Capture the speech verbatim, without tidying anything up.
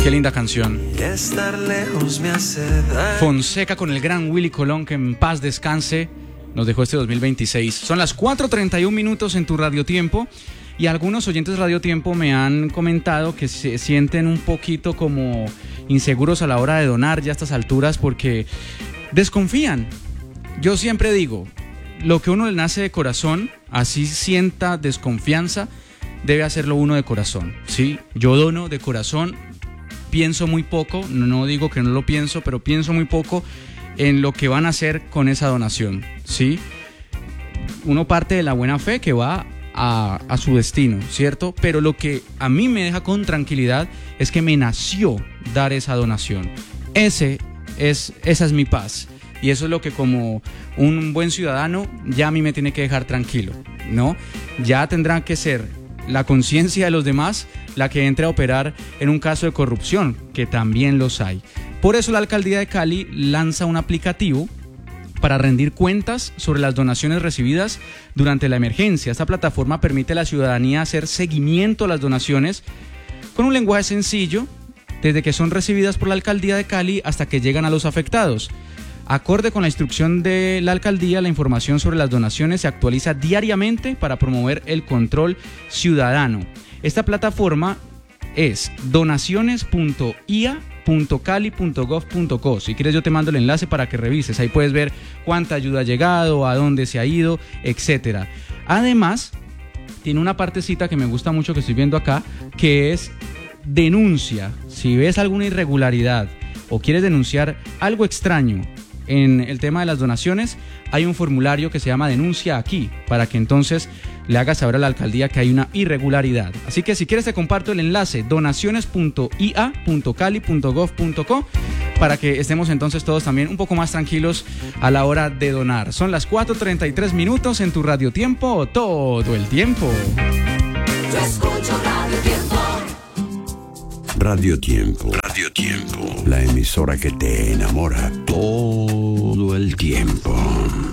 Qué linda canción. Estar lejos me hace daño. Fonseca con el gran Willy Colón, que en paz descanse, nos dejó este dos mil veintiséis. Son las cuatro treinta y un minutos en tu Radio Tiempo. Y algunos oyentes de Radio Tiempo me han comentado que se sienten un poquito como inseguros a la hora de donar ya a estas alturas porque desconfían. Yo siempre digo, lo que uno le nace de corazón, así sienta desconfianza, debe hacerlo uno de corazón, ¿sí? Yo dono de corazón, pienso muy poco, no digo que no lo pienso, pero pienso muy poco en lo que van a hacer con esa donación, ¿sí? Uno parte de la buena fe que va a, a su destino, ¿cierto? Pero lo que a mí me deja con tranquilidad es que me nació dar esa donación. Ese es, esa es mi paz. Y eso es lo que como un buen ciudadano ya a mí me tiene que dejar tranquilo, ¿no? Ya tendrá que ser la conciencia de los demás la que entre a operar en un caso de corrupción, que también los hay. Por eso la Alcaldía de Cali lanza un aplicativo para rendir cuentas sobre las donaciones recibidas durante la emergencia. Esta plataforma permite a la ciudadanía hacer seguimiento a las donaciones con un lenguaje sencillo, desde que son recibidas por la Alcaldía de Cali hasta que llegan a los afectados. Acorde con la instrucción de la Alcaldía, la información sobre las donaciones se actualiza diariamente para promover el control ciudadano. Esta plataforma es donaciones punto i a punto cali punto gov punto co. Si quieres yo te mando el enlace para que revises. Ahí puedes ver cuánta ayuda ha llegado, a dónde se ha ido, etcétera. Además, tiene una partecita que me gusta mucho que estoy viendo acá, que es denuncia. Si ves alguna irregularidad o quieres denunciar algo extraño en el tema de las donaciones, hay un formulario que se llama Denuncia Aquí, para que entonces le hagas saber a la alcaldía que hay una irregularidad. Así que si quieres te comparto el enlace donaciones punto i a punto cali punto gov punto co para que estemos entonces todos también un poco más tranquilos a la hora de donar. Son las cuatro treinta y tres minutos en tu Radio Tiempo, todo el tiempo. Yo escucho Radio Tiempo. Radio Tiempo. Radio Tiempo. La emisora que te enamora todo el tiempo.